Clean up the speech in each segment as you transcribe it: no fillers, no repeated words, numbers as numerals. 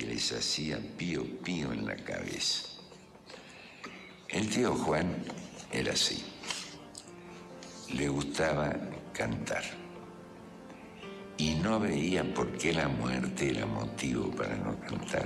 que les hacía pío pío en la cabeza. El tío Juan era así. Le gustaba cantar y no veía por qué la muerte era motivo para no cantar.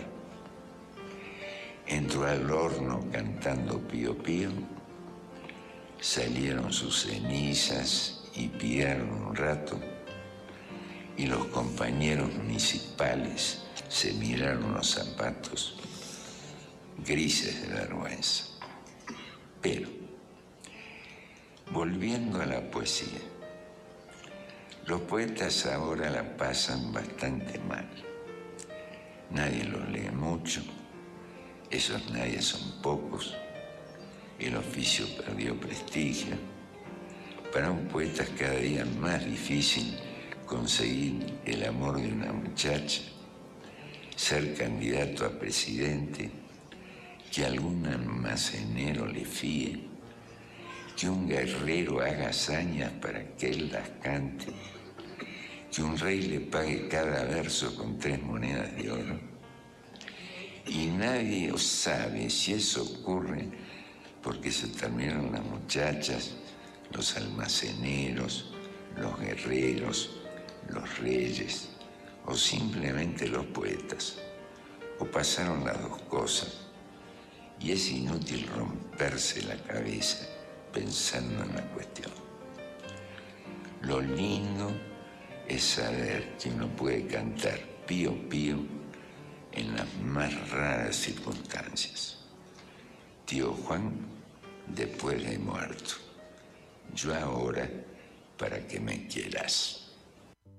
Entró al horno cantando pío pío, salieron sus cenizas y piaron un rato, y los compañeros municipales se miraron los zapatos, grises de vergüenza. Pero, volviendo a la poesía, los poetas ahora la pasan bastante mal. Nadie los lee mucho, esos nadie son pocos, el oficio perdió prestigio. Para un poeta es cada día más difícil conseguir el amor de una muchacha, ser candidato a presidente, que algún almacenero le fíe, que un guerrero haga hazañas para que él las cante, que un rey le pague cada verso con 3 monedas de oro. Y nadie sabe si eso ocurre porque se terminaron las muchachas, los almaceneros, los guerreros, los reyes, o simplemente los poetas, o pasaron las dos cosas, y es inútil romperse la cabeza pensando en la cuestión. Lo lindo es saber que uno puede cantar pío pío en las más raras circunstancias. Tío Juan, después de muerto, yo ahora, para que me quieras.